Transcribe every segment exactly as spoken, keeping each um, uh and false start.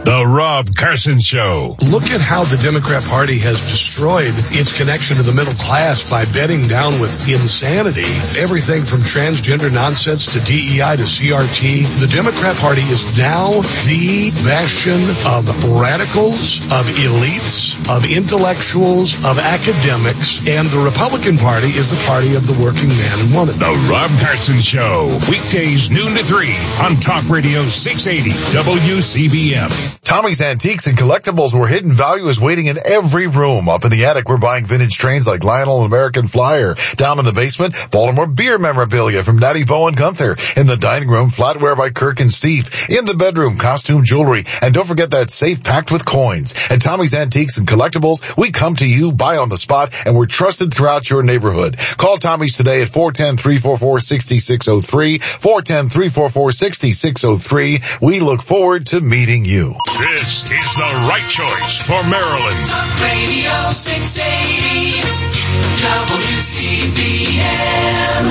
The Rob Carson Show. Look at how the Democrat Party has destroyed its connection to the middle class by bedding down with insanity. Everything from transgender nonsense to D E I to C R T. The Democrat Party is now the bastion of radicals, of elites, of intellectuals, of academics, and the Republican Party is the party of the working man and woman. The Rob Carson Show. Weekdays noon to three on Talk Radio six eighty W C B M. Tommy's Antiques and Collectibles, where hidden value is waiting in every room. Up in the attic, we're buying vintage trains like Lionel and American Flyer. Down in the basement, Baltimore beer memorabilia from Natty Bow and Gunther. In the dining room, flatware by Kirk and Steve. In the bedroom, costume jewelry. And don't forget that safe packed with coins. At Tommy's Antiques and Collectibles, we come to you, buy on the spot, and we're trusted throughout your neighborhood. Call Tommy's today at four one zero, three four four, six six zero three, four one zero, three four four, six six zero three. We look forward to meeting you. This is the right choice for Maryland. Talk Radio six eighty W C B M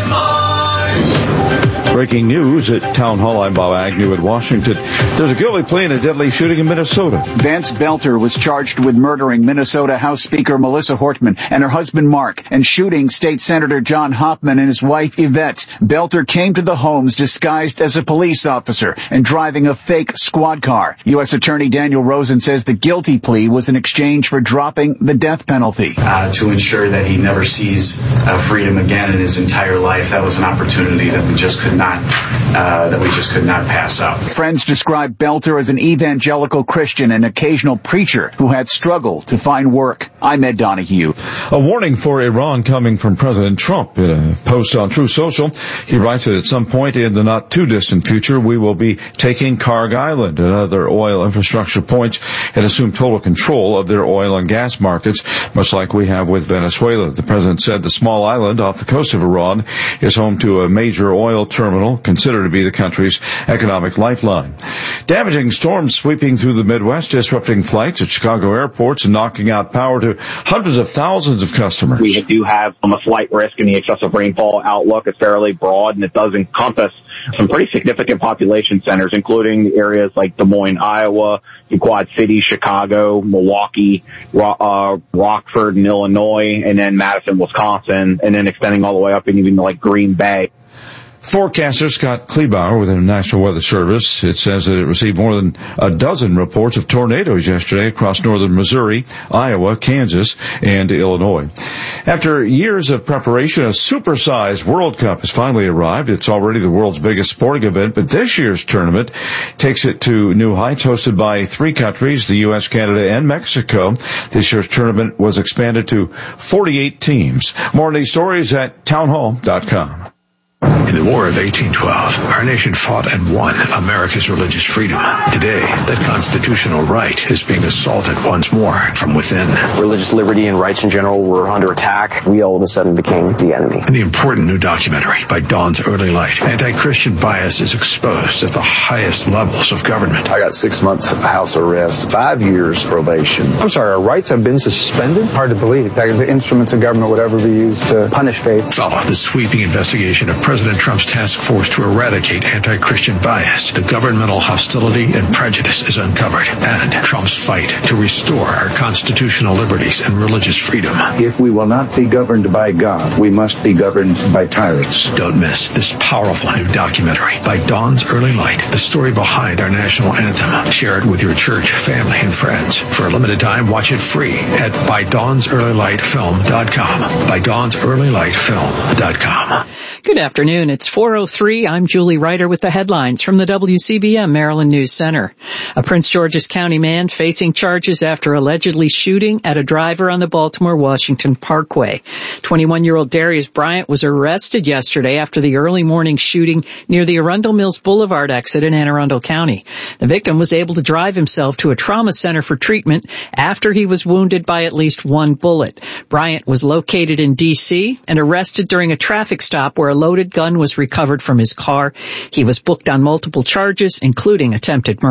Baltimore. Breaking news at Town Hall. I'm Bob Agnew in Washington. There's a guilty plea in a deadly shooting in Minnesota. Vance Belter was charged with murdering Minnesota House Speaker Melissa Hortman and her husband Mark and shooting State Senator John Hoffman and his wife Yvette. Belter came to the homes disguised as a police officer and driving a fake squad car. U S Attorney Daniel Rosen says the guilty plea was in exchange for dropping the death penalty. Uh, to ensure that he never sees uh, freedom again in his entire life. That was an opportunity that we just could not Uh, that we just could not pass up. Friends describe Belter as an evangelical Christian and occasional preacher who had struggled to find work. I'm Ed Donahue. A warning for Iran coming from President Trump. In a post on True Social, he writes that at some point in the not-too-distant future, we will be taking Karg Island and other oil infrastructure points and assume total control of their oil and gas markets, much like we have with Venezuela. The president said the small island off the coast of Iran is home to a major oil terminal considered to be the country's economic lifeline. Damaging storms sweeping through the Midwest, disrupting flights at Chicago airports and knocking out power to hundreds of thousands of customers. We do have um, a slight risk in the excessive rainfall outlook. It's fairly broad, and it does encompass some pretty significant population centers, including areas like Des Moines, Iowa, Quad City, Chicago, Milwaukee, uh, Rockford in Illinois, and then Madison, Wisconsin, and then extending all the way up and even like Green Bay. Forecaster Scott Kleebauer with the National Weather Service, it says that it received more than a dozen reports of tornadoes yesterday across northern Missouri, Iowa, Kansas, and Illinois. After years of preparation, a supersized World Cup has finally arrived. It's already the world's biggest sporting event, but this year's tournament takes it to new heights, hosted by three countries, the U S, Canada, and Mexico. This year's tournament was expanded to forty-eight teams. More on these stories at townhall dot com. In the War of eighteen twelve, our nation fought and won America's religious freedom. Today, that constitutional right is being assaulted once more from within. Religious liberty and rights in general were under attack. We all of a sudden became the enemy. In the important new documentary, By Dawn's Early Light, anti-Christian bias is exposed at the highest levels of government. I got six months of house arrest, five years probation. I'm sorry, our rights have been suspended? Hard to believe that the instruments of government would ever be used to punish faith. Follow the sweeping investigation of President Trump's task force to eradicate anti-Christian bias. The governmental hostility and prejudice is uncovered, and Trump's fight to restore our constitutional liberties and religious freedom. If we will not be governed by God, we must be governed by tyrants. Don't miss this powerful new documentary, By Dawn's Early Light, the story behind our national anthem. Share it with your church, family, and friends. For a limited time, watch it free at by dawns early light film dot com. by dawns early light film dot com. Good afternoon. It's four oh three. I'm Julie Ryder with the headlines from the W C B M Maryland News Center. A Prince George's County man facing charges after allegedly shooting at a driver on the Baltimore-Washington Parkway. twenty-one-year-old Darius Bryant was arrested yesterday after the early morning shooting near the Arundel Mills Boulevard exit in Anne Arundel County. The victim was able to drive himself to a trauma center for treatment after he was wounded by at least one bullet. Bryant was located in D C and arrested during a traffic stop where a loaded gun was recovered from his car. He was booked on multiple charges, including attempted murder.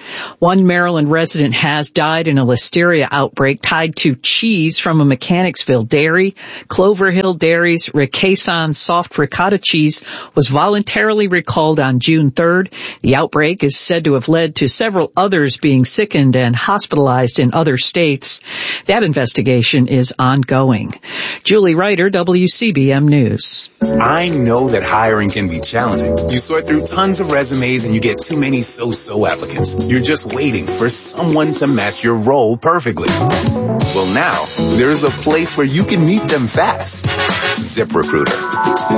One Maryland resident has died in a listeria outbreak tied to cheese from a Mechanicsville dairy. Clover Hill Dairy's Ricaison soft ricotta cheese was voluntarily recalled on June third. The outbreak is said to have led to several others being sickened and hospitalized in other states. That investigation is ongoing. Julie Ryder, W C B M News. I know that hiring can be challenging. You sort through tons of resumes and you get too many so-so applicants. You're just waiting for someone to match your role perfectly. Well, now, there's a place where you can meet them fast. ZipRecruiter.